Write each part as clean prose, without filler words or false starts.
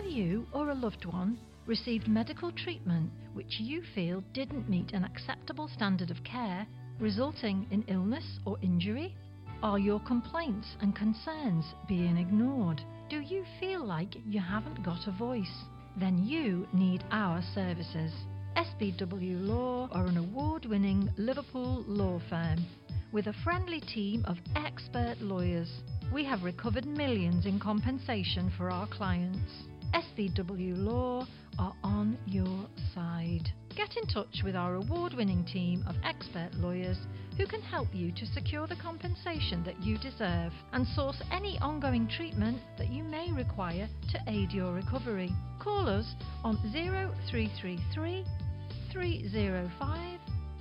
you or a loved one received medical treatment which you feel didn't meet an acceptable standard of care, resulting in illness or injury? Are your complaints and concerns being ignored? Do you feel like you haven't got a voice? Then you need our services. SBW Law are an award-winning Liverpool law firm with a friendly team of expert lawyers. We have recovered millions in compensation for our clients. SBW Law are on your side. Get in touch with our award-winning team of expert lawyers who can help you to secure the compensation that you deserve and source any ongoing treatment that you may require to aid your recovery. Call us on 0333 305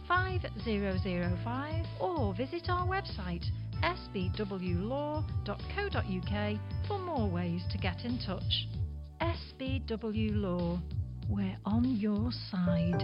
5005 or visit our website sbwlaw.co.uk for more ways to get in touch. SBW Law, we're on your side.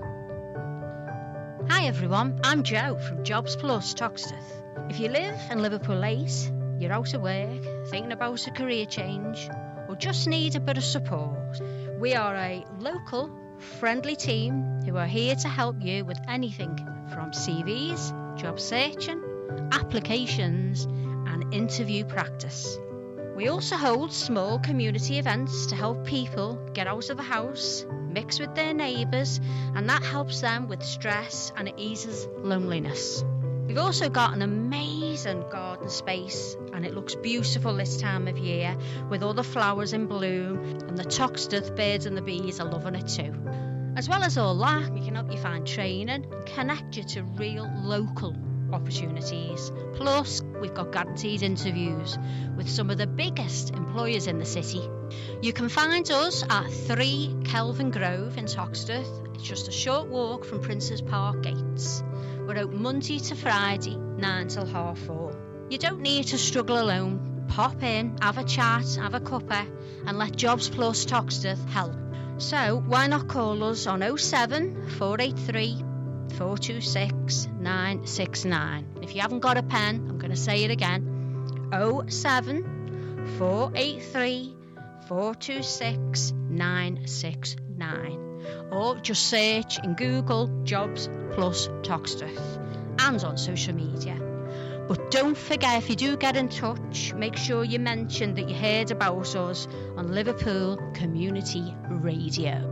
Hi everyone, I'm Jo from Jobs Plus Toxteth. If you live in Liverpool 8, you're out of work, thinking about a career change, or just need a bit of support, we are a local, friendly team who are here to help you with anything from CVs, job searching, applications, and interview practice. We also hold small community events to help people get out of the house, mix with their neighbours, and that helps them with stress and it eases loneliness. We've also got an amazing garden space and it looks beautiful this time of year with all the flowers in bloom, and the Toxteth birds and the bees are loving it too. As well as all that, we can help you find training and connect you to real local opportunities. Plus, we've got guaranteed interviews with some of the biggest employers in the city. You can find us at 3 Kelvin Grove in Toxteth. It's just a short walk from Princes Park gates. We're open Monday to Friday, 9 till 4:30. You don't need to struggle alone. Pop in, have a chat, have a cuppa, and let Jobs Plus Toxteth help. So why not call us on 07 483 426 969. If you haven't got a pen, I'm going to say it again. 07 483 426 969. Or just search in Google Jobs Plus Toxteth and on social media. But don't forget, if you do get in touch, make sure you mention that you heard about us on Liverpool Community Radio.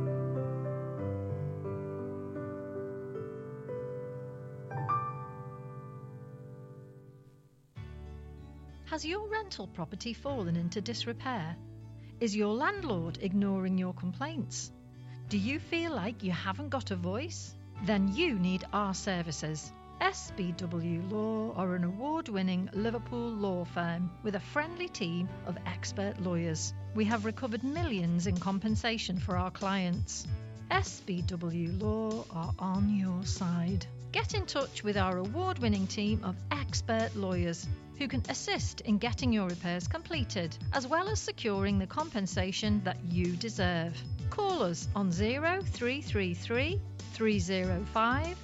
Has your rental property fallen into disrepair? Is your landlord ignoring your complaints? Do you feel like you haven't got a voice? Then you need our services. SBW Law are an award-winning Liverpool law firm with a friendly team of expert lawyers. We have recovered millions in compensation for our clients. SBW Law are on your side. Get in touch with our award-winning team of expert lawyers who can assist in getting your repairs completed, as well as securing the compensation that you deserve. Call us on 0333 305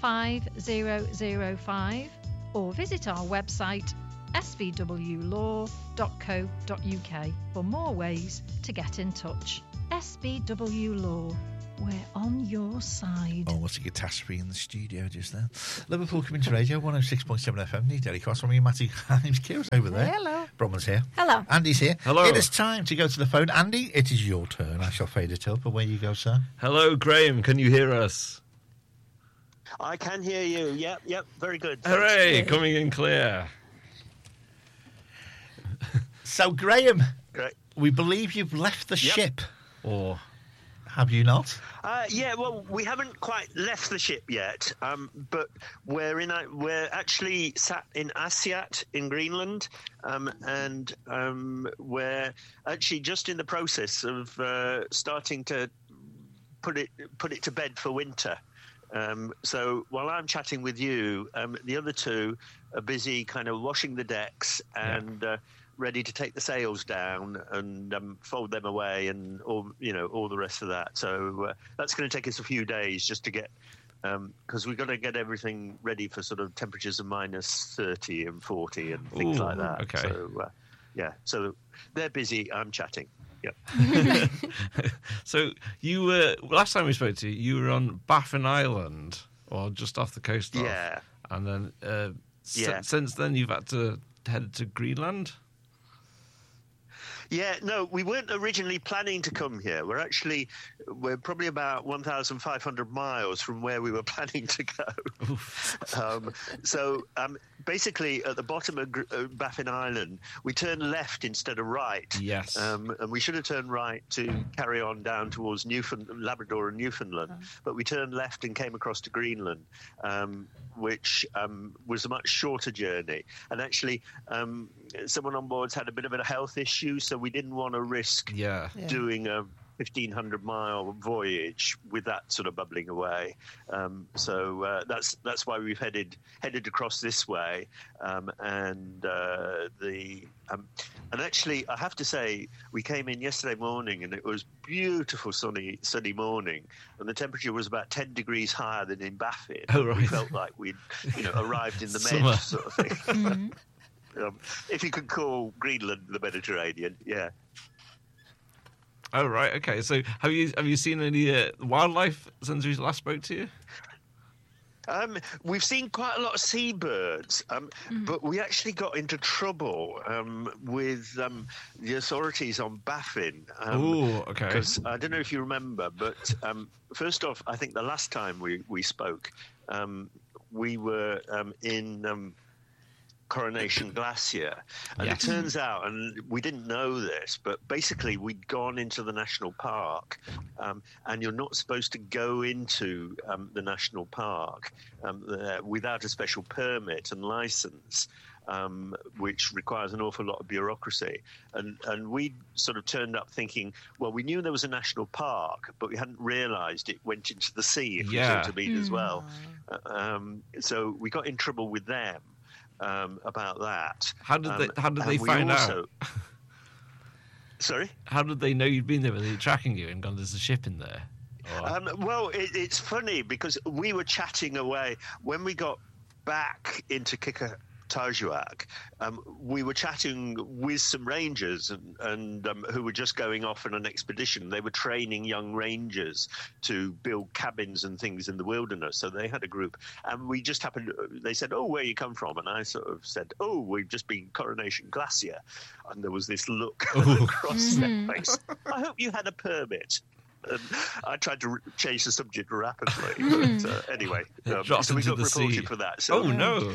5005 or visit our website sbwlaw.co.uk for more ways to get in touch. SBW Law, we're on your side. Oh, what's a catastrophe in the studio just then. Liverpool Community Radio, 106.7 FM, New Delhi Cross. I'm Matty Himes. Kira's over there. Hello. Bronwyn's here. Hello. Andy's here. Hello. It is time to go to the phone. Andy, it is your turn. I shall fade it up. Away you go, sir. Hello, Graham. Can you hear us? I can hear you. Yep. Very good. Hooray, coming in clear. So, Graham, Great. we believe you've left the ship. Or Have you not? Yeah, well, we haven't quite left the ship yet, but we're actually sat in Asiat in Greenland, and we're actually just in the process of starting to put it to bed for winter. So while I'm chatting with you, the other two are busy kind of washing the decks and ready to take the sails down and fold them away and all the rest of that. So that's going to take us a few days just to get, because we've got to get everything ready for sort of temperatures of minus 30 and 40 and things like that. Okay. So so they're busy. I'm chatting. Yeah. So you were last time we spoke to you. You were on Baffin Island, or just off the coast. Yeah. And then Yeah. since then you've had to head to Greenland. Yeah, no, we weren't originally planning to come here. We're probably about 1,500 miles from where we were planning to go. Basically, at the bottom of Baffin Island, we turned left instead of right. Yes. And we should have turned right to carry on down towards Labrador and Newfoundland. But we turned left and came across to Greenland, which was a much shorter journey. And actually, someone on board's had a bit of a health issue, so we didn't want to risk doing a 1,500-mile voyage with that sort of bubbling away. That's why we've headed across this way. And actually, I have to say, we came in yesterday morning, and it was beautiful sunny morning, and the temperature was about 10 degrees higher than in Baffin. Oh, right. We felt like we'd arrived in the Summer. Med sort of thing. If you could call Greenland the Mediterranean, yeah. Oh right, okay. So have you seen any wildlife since we last spoke to you? We've seen quite a lot of seabirds, but we actually got into trouble with the authorities on Baffin. Oh, okay. Because I don't know if you remember, but first off, I think the last time we spoke, we were in Coronation Glacier, and it turns out, and we didn't know this, but basically we'd gone into the national park, and you're not supposed to go into the national park without a special permit and license, which requires an awful lot of bureaucracy. And we sort of turned up thinking, well, we knew there was a national park, but we hadn't realised it went into the sea, if you know what I mean, as well. So we got in trouble with them. About that. How did they find out? Sorry? How did they know you'd been there? Were they tracking you and gone, there's a ship in there? Well, it's funny because we were chatting away. When we got back into Qikqtarjuaq, we were chatting with some rangers and who were just going off on an expedition. They were training young rangers to build cabins and things in the wilderness. So they had a group, and we just happened. They said, "Oh, where you come from?" And I sort of said, "Oh, we've just been Coronation Glacier." And there was this look across their face. I hope you had a permit. And I tried to change the subject rapidly, but anyway, so we got reported for that. So, no.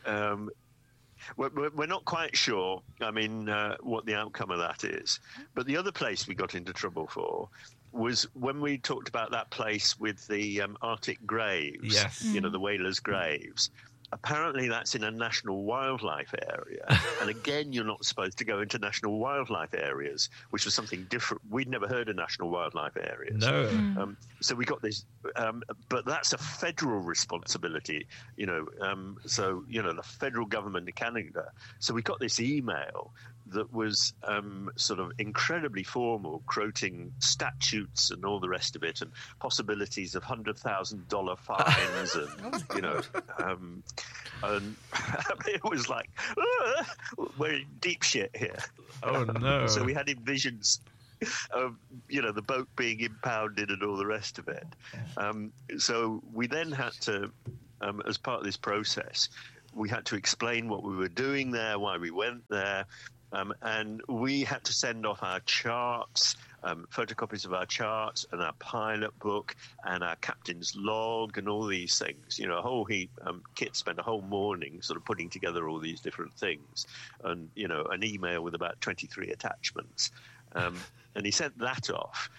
We're not quite sure, what the outcome of that is. But the other place we got into trouble for was when we talked about that place with the Arctic graves, yes. The whalers' graves. Apparently that's in a national wildlife area. And again, you're not supposed to go into national wildlife areas, which was something different. We'd never heard of national wildlife areas. No. So we got this, but that's a federal responsibility, so, the federal government of Canada. So we got this email that was sort of incredibly formal, quoting statutes and all the rest of it, and possibilities of $100,000 fines, and and it was like we're in deep shit here. Oh no! So we had visions of the boat being impounded and all the rest of it. So we then had to, as part of this process, we had to explain what we were doing there, why we went there. And we had to send off our charts, photocopies of our charts and our pilot book and our captain's log and all these things. A whole heap. Kit spent a whole morning sort of putting together all these different things, and an email with about 23 attachments. And he sent that off.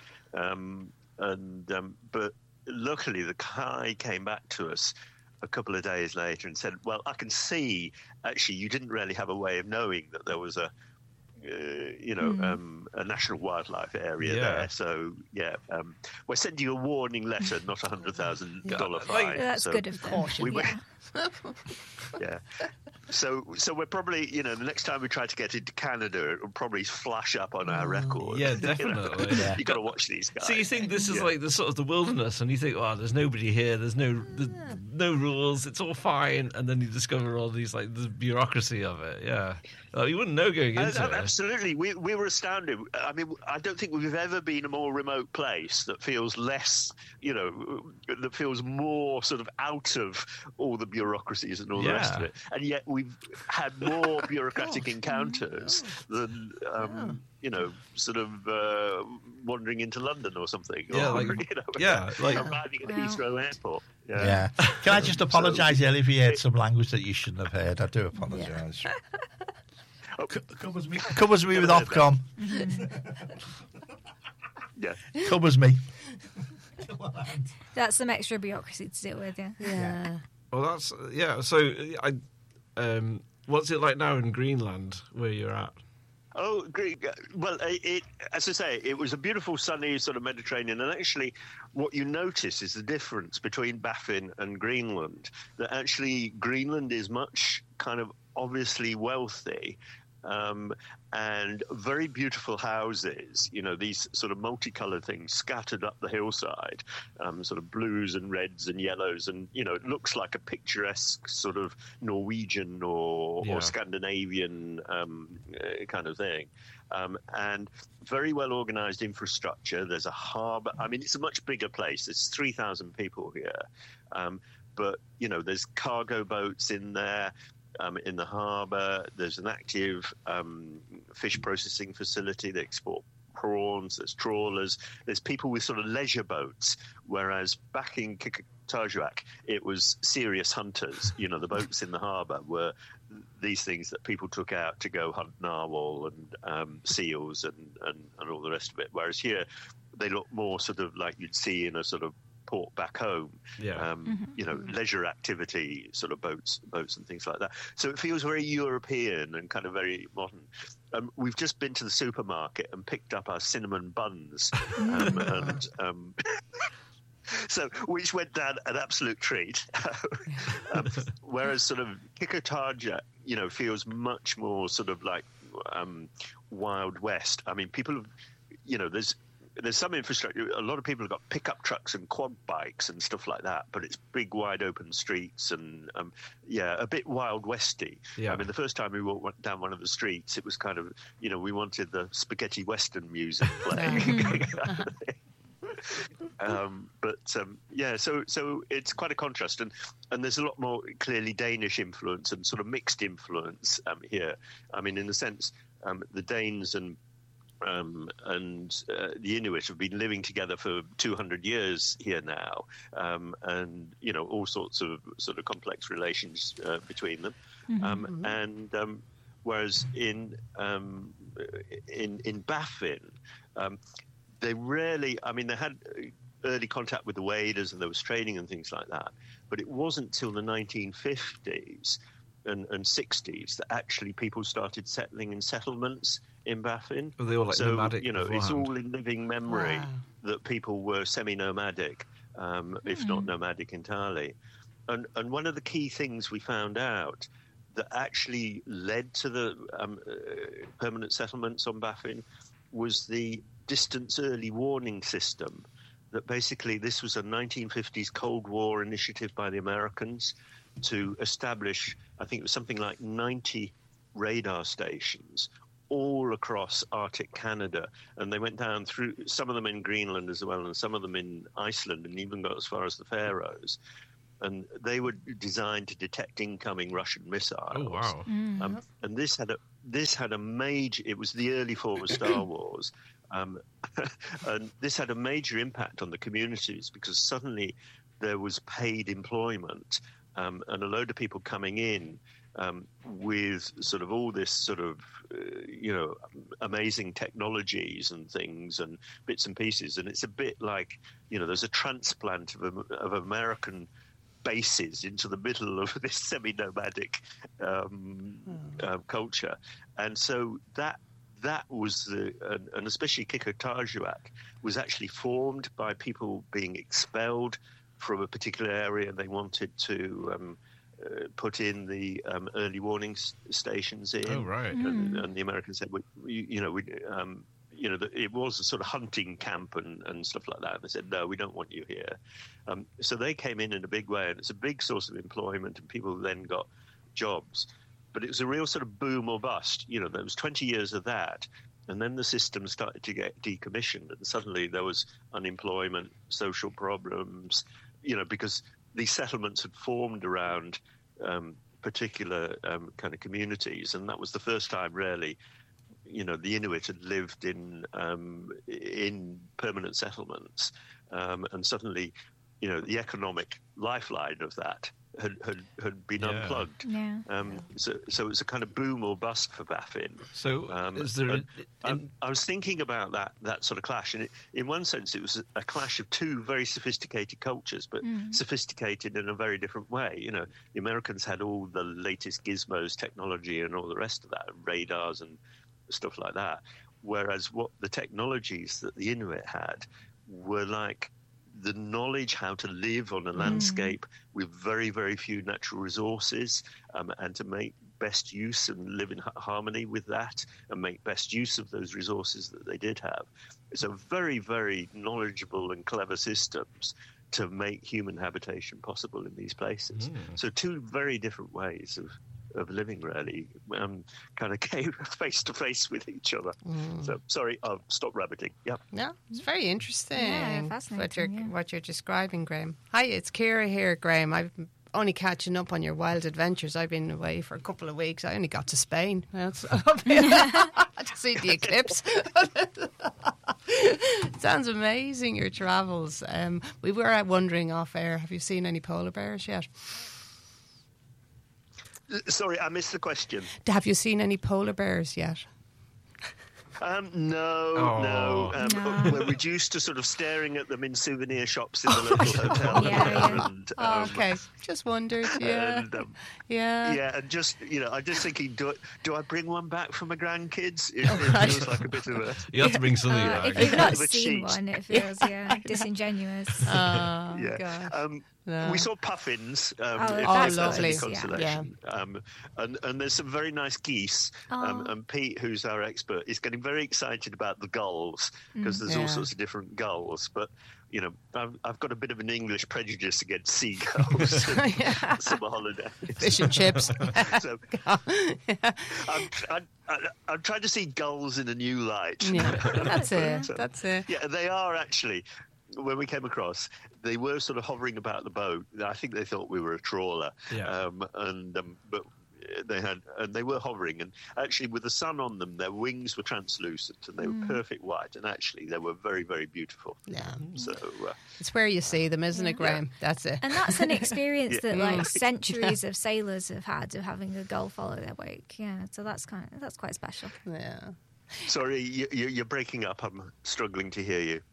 But luckily, the guy came back to us a couple of days later and said, well, I can see, actually, you didn't really have a way of knowing that there was a national wildlife area there. So, we're sending you a warning letter, not $100,000 fine. That's so good of them. we went, Yeah. So we're probably, the next time we try to get into Canada, it will probably flash up on our record. Yeah, definitely. You got to watch these guys. So you think this is like the sort of the wilderness, and you think, oh, there's nobody here, there's no rules, it's all fine, and then you discover all these like the bureaucracy of it. Yeah, you wouldn't know going into it. Absolutely, we were astounded. I mean, I don't think we've ever been a more remote place that feels less, that feels more sort of out of all the bureaucracies and all the rest of it, and yet we've had more bureaucratic encounters than sort of wandering into London or something. Yeah, or, like arriving at Heathrow Airport. Yeah. Can I just apologise, Ellie, if you heard some language that you shouldn't have heard? I do apologise. Covers me with Ofcom. Yeah. Covers me. That's some extra bureaucracy to deal with, yeah. Well, that's So, what's it like now in Greenland, where you're at? Oh, great. Well, as I say, it was a beautiful, sunny sort of Mediterranean. And actually, what you notice is the difference between Baffin and Greenland. That actually, Greenland is much kind of obviously wealthy. And very beautiful houses, these sort of multicolored things scattered up the hillside, sort of blues and reds and yellows. And, it looks like a picturesque sort of Norwegian or Scandinavian kind of thing. And very well organized infrastructure. There's a harbour. I mean, it's a much bigger place. There's 3,000 people here. But, there's cargo boats in there. In the harbour, there's an active fish processing facility. They export prawns, there's trawlers, there's people with sort of leisure boats, whereas back in Qikqtarjuaq, it was serious hunters. The boats in the harbour were these things that people took out to go hunt narwhal and seals and all the rest of it, whereas here they look more sort of like you'd see in a sort of port back home, leisure activity, sort of boats and things like that. So it feels very European and kind of very modern. We've just been to the supermarket and picked up our cinnamon buns, so which went down an absolute treat. Whereas sort of Qikqtarjuaq, feels much more sort of like Wild West. I mean, people have, there's some infrastructure. A lot of people have got pickup trucks and quad bikes and stuff like that, but it's big, wide open streets and, a bit Wild Westy. Yeah. I mean, the first time we walked down one of the streets, it was kind of, we wanted the spaghetti western music playing. So it's quite a contrast, and there's a lot more clearly Danish influence and sort of mixed influence here. I mean, in the sense, the Danes and the Inuit have been living together for 200 years here now, and all sorts of sort of complex relations between them. Whereas in Baffin, they rarely. I mean, they had early contact with the waders, and there was training and things like that. But it wasn't till the 1950s and 60s that actually people started settling in settlements in Baffin. Well, they all like nomadic. It's all in living memory that people were semi-nomadic, if not nomadic entirely. And one of the key things we found out that actually led to the permanent settlements on Baffin was the distance early warning system. That basically this was a 1950s Cold War initiative by the Americans to establish, I think it was something like 90 radar stations all across Arctic Canada. And they went down through, some of them in Greenland as well, and some of them in Iceland, and even got as far as the Faroes. And they were designed to detect incoming Russian missiles. Oh, wow. And this had a major, it was the early form of Star Wars. And this had a major impact on the communities because suddenly there was paid employment and a load of people coming in with sort of all this sort of, amazing technologies and things and bits and pieces. And it's a bit like, there's a transplant of American bases into the middle of this semi-nomadic culture. And so that was and especially Qikqtarjuaq was actually formed by people being expelled from a particular area. They wanted to put in the early warning stations in. Oh, right. And the Americans said, it was a sort of hunting camp and stuff like that. And they said, no, we don't want you here. So they came in a big way, and it's a big source of employment, and people then got jobs. But it was a real sort of boom or bust. There was 20 years of that. And then the system started to get decommissioned, and suddenly there was unemployment, social problems, because these settlements had formed around particular kind of communities. And that was the first time, really, the Inuit had lived in permanent settlements. And suddenly, the economic lifeline of that had been unplugged. Yeah. So it was a kind of boom or bust for Baffin. So is there... I was thinking about that sort of clash, and in one sense it was a clash of two very sophisticated cultures, but sophisticated in a very different way. The Americans had all the latest gizmos, technology, and all the rest of that, radars and stuff like that, whereas what the technologies that the Inuit had were like the knowledge how to live on a landscape with very, very few natural resources, and to make best use and live in harmony with that and make best use of those resources that they did have. So very, very knowledgeable and clever systems to make human habitation possible in these places. So two very different ways of living, really, kind of came face to face with each other. So, sorry, I'll stop rabbiting. Yeah. No, it's very interesting. Yeah, fascinating. What you're describing, Graham. Hi, it's Ciara here, Graham. I've only catching up on your wild adventures. I've been away for a couple of weeks. I only got to Spain. To see the eclipse. Sounds amazing, your travels. We were wondering off air, have you seen any polar bears yet? Sorry, I missed the question. Have you seen any polar bears yet? No. We're reduced to sort of staring at them in souvenir shops in the local hotel. Yeah. Okay. Just wondered. Yeah. And, yeah. And just, I'm just thinking, do I bring one back for my grandkids? It Right. feels like a bit of a... You have to bring something back. If you've not Of a seen cheat. one, it feels disingenuous. Oh, God. No. We saw puffins. that's lovely. Consolation. And there's some very nice geese. And Pete, who's our expert, is getting very excited about the gulls because there's all sorts of different gulls. But I've got a bit of an English prejudice against seagulls. Summer holidays. Fish and chips. So I'm trying to see gulls in a new light. Yeah, that's it. So, That's it. Yeah, they are actually. When we came across, they were sort of hovering about the boat. I think they thought we were a trawler. Yeah. But they were hovering, and actually with the sun on them, their wings were translucent and they were perfect white, and actually they were very, very beautiful. Yeah. So It's where you see them, isn't it, Graham? That's it. And that's an experience that centuries of sailors have had of having a gull follow their wake. Yeah, so that's quite special. Yeah. sorry, you're breaking up. I'm struggling to hear you.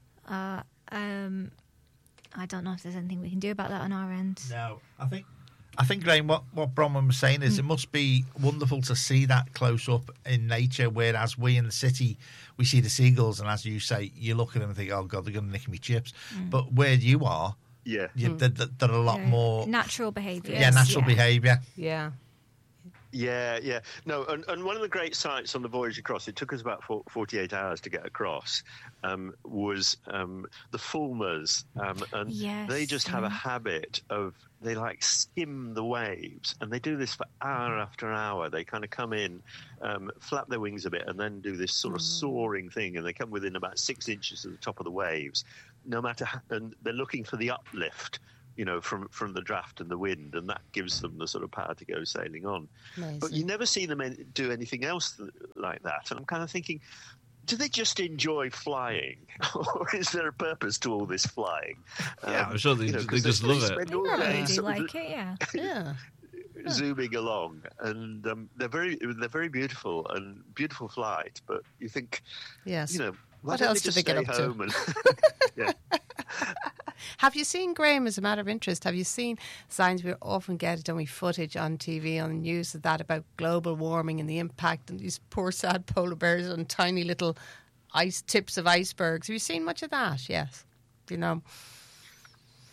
I don't know if there's anything we can do about that on our end. No, I think, Graham, what Bronwyn was saying is it must be wonderful to see that close up in nature, whereas we in the city, we see the seagulls, and as you say, you look at them and think, oh, God, they're going to nick me chips. But where you are, they're a lot more... Natural behaviour. Yeah, natural behaviour. Yeah. Yeah. No, and one of the great sights on the voyage across, it took us about 48 hours to get across, was the fulmars. And they just have a habit of, they like skim the waves, and they do this for hour after hour. They kind of come in, flap their wings a bit, and then do this sort of soaring thing, and they come within about 6 inches of the top of the waves, no matter how, and they're looking for the uplift, from the draft and the wind, and that gives them the sort of power to go sailing on. Amazing. But you never see them do anything else like that. And I'm kind of thinking, do they just enjoy flying, or is there a purpose to all this flying? Yeah, I'm sure they just love it. spend all They day really do sort of like it, yeah. Yeah. zooming along, and they're very beautiful and beautiful flight. But you think, Yes. why What don't else they do just they get stay up to? home and yeah. Have you seen, Graham, as a matter of interest, have you seen signs we often get, don't we, footage on TV, on the news of that, about global warming and the impact on these poor sad polar bears on tiny little tips of icebergs? Have you seen much of that? Yes.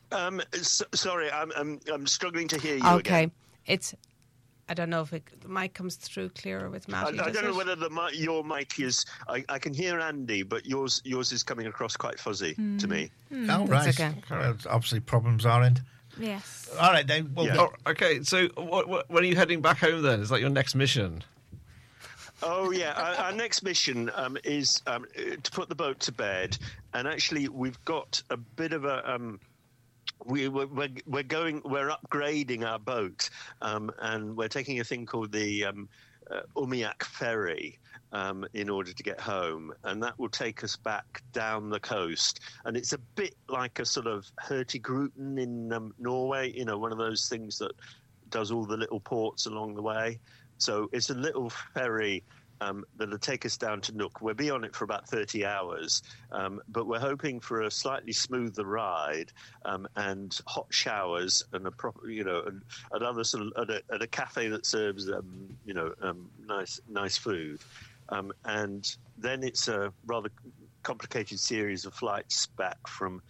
Sorry, I'm struggling to hear you Okay, again. it's. I don't know if the mic comes through clearer with Matty. I don't know whether your mic is. I can hear Andy, but yours is coming across quite fuzzy to me. Oh, right. okay. Well, obviously, problems are in. Yes. All right, then. Well, Yeah. Oh, okay, so when are you heading back home then? Is that your next mission? Oh yeah, our next mission is to put the boat to bed, and actually we've got a bit of a. We're upgrading our boat, and we're taking a thing called the Umiak ferry in order to get home, and that will take us back down the coast. And it's a bit like a sort of Hurtigruten in Norway, one of those things that does all the little ports along the way. So it's a little ferry that'll take us down to Nook. We'll be on it for about 30 hours, but we're hoping for a slightly smoother ride and hot showers and a proper, and other sort of at a cafe that serves, nice food, and then it's a rather complicated series of flights back from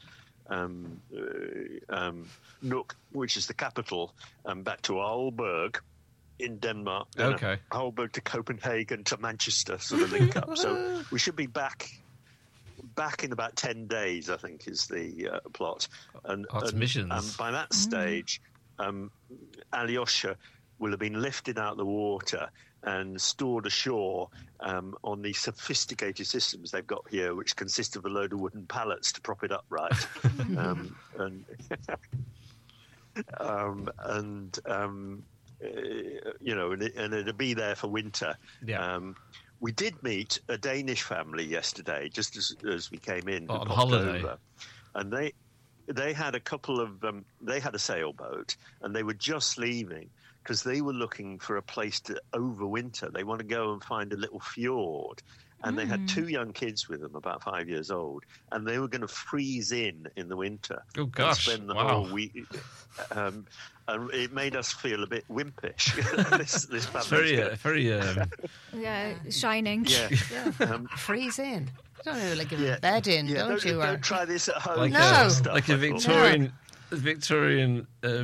Nuuk, which is the capital, back to Aalborg in Denmark. Okay. Aalborg to Copenhagen to Manchester, sort of link up. So we should be back in about 10 days, I think, is the plot. And missions. By that stage, Alyosha will have been lifted out of the water and stored ashore on the sophisticated systems they've got here, which consist of a load of wooden pallets to prop it upright. And it'll be there for winter. Yeah. We did meet a Danish family yesterday, just as we came in. On popped holiday. over. And they had a couple of they had a sailboat, and they were just leaving because they were looking for a place to overwinter. They want to go and find a little fjord. And they had 2 young kids with them, about 5 years old, and they were going to freeze in the winter. Oh, gosh. And spend the Wow. whole week. And it made us feel a bit wimpish. this family. Yeah, shining. Yeah. Freeze in. You don't know, like a bed in, don't you? Don't try this at home. Like No. like a Victorian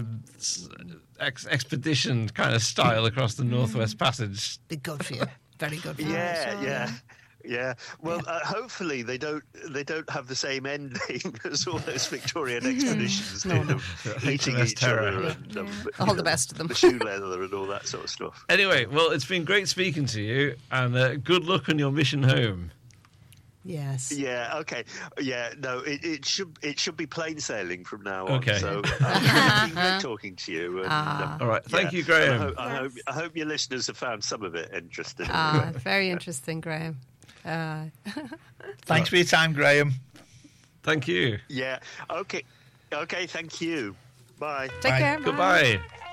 expedition kind of style across the Northwest Passage. Be good for you. Very good for you. Yeah. Well, hopefully they don't have the same ending as all those Victorian expeditions did of eating HMS each Terror. other and All the best of them. the shoe leather and all that sort of stuff. Anyway, well, it's been great speaking to you, and good luck on your mission home. Yes. Yeah. Okay. Yeah. No. It should be plain sailing from now on. Okay. So it's been great talking to you. And, All right. Thank you, and Graham. I hope your listeners have found some of it interesting. Very interesting, Graham. thanks for your time, Graham. Thank you. Yeah. Okay. Thank you. Bye. Take Bye. care. Bye. Goodbye.